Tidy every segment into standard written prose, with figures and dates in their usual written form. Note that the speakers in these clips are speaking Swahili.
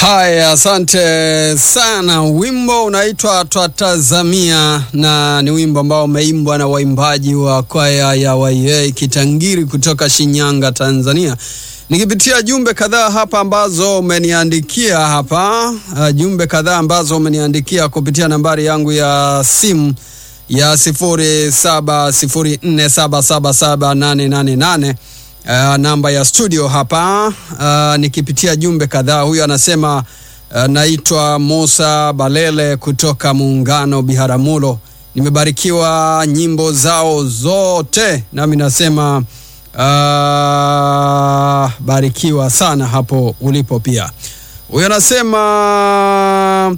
Haya, asante sana. Wimbo unaitwa Twatazamia na ni wimbo ambao umeimbwa na waimbaji wa kwaya ya YA Kitangiri kutoka Shinyanga, Tanzania. Nikipitia jumbe kadhaa hapa ambazo umeniandikia hapa, jumbe kadhaa ambazo umeniandikia kupitia nambari yangu ya simu ya 0704777888. Namba ya studio hapa. Nikipitia jumbe kadhaa, huyu anasema naitwa Musa Balele kutoka Muungano Biharamulo, nimebarikiwa nyimbo zao zote. Nami nasema barikiwa sana hapo ulipo pia. Huyu anasema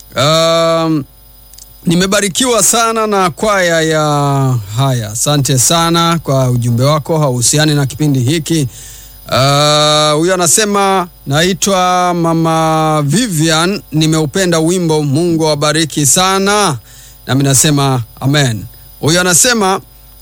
nimebarikiwa sana na kwaya ya haya. Asante sana kwa ujumbe wako, hauhusiani na kipindi hiki. Huyu anasema naitwa Mama Vivian, nimeupenda wimbo, Mungu awabariki sana. Nami nasema amen. Huyu anasema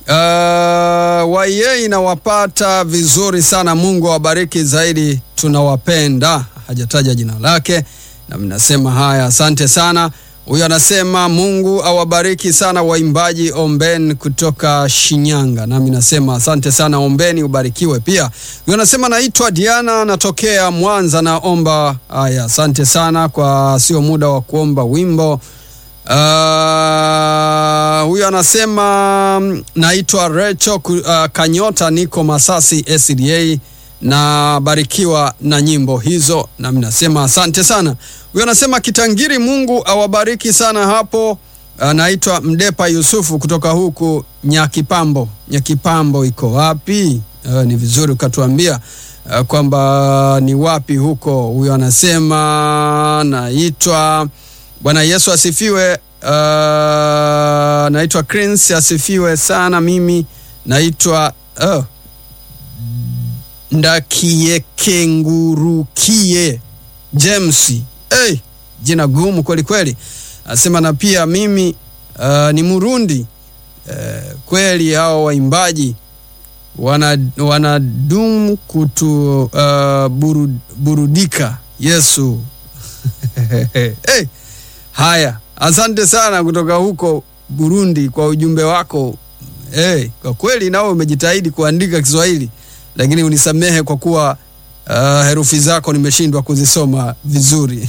YA inawapata vizuri sana, Mungu awabariki zaidi, tunawapenda. Hajataja jina lake. Nami nasema haya, asante sana. Huyu anasema Mungu awabariki sana waimbaji, Ombeni kutoka Shinyanga. Nami nasema asante sana, Ombeni ubarikiwe pia. Huyu anasema naitwa Diana, natokea Mwanza, naomba. Haya, asante sana kwa sio muda wa kuomba wimbo. Huyu anasema naitwa Recho Kanyota, niko Masasi SDA, na barikiwa na nyimbo hizo. Nami nasema asante sana. Huyo anasema Kitangiri, Mungu awabariki sana hapo. Naitwa Mdepa Yusufu kutoka huku Nyakipambo. Nyakipambo iko wapi? Ni vizuri ukatuambia kwamba ni wapi huko. Huyo anasema naitwa Bwana Yesu asifiwe. Naitwa Chris, asifiwe sana. Mimi naitwa Ndakiyekengurukie James. Jina gumu kweli kweli. Asema na pia mimi ni Murundi. Kweli hao waimbaji wanadumu kutu burudika Yesu. Haya, asante sana kutoka huko Burundi kwa ujumbe wako. Kwa kweli nao umejitahidi kuandika Kiswahili, lakini unisamehe kwa kuwa herufi zako nimeshindwa kuzisoma vizuri.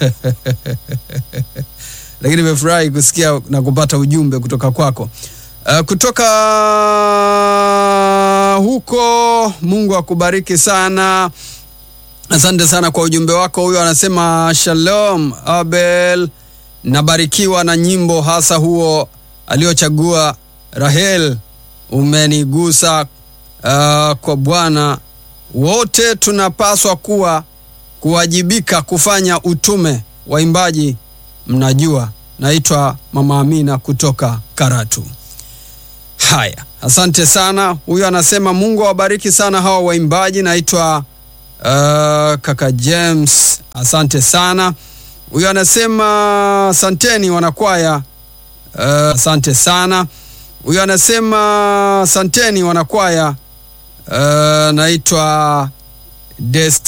Lakini nimefurahi kusikia na kupata ujumbe kutoka kwako. Kutoka huko, Mungu akubariki sana. Asante sana kwa ujumbe wako. Huyo anasema Shalom Abel, nabarikiwa na nyimbo, hasa huo aliochagua Rahel, umenigusa kwa Bwana. Wote tunapaswa kuwajibika kufanya utume. Waimbaji mnajua. Naitwa Mama Amina kutoka Karatu. Haya, asante sana. Huyu anasema Mungu awabariki sana hawa waimbaji. Naitwa kaka James, asante sana. Huyu anasema asanteni wanakwaya. Asante sana. Huyu anasema asanteni wanakwaya. Naitwa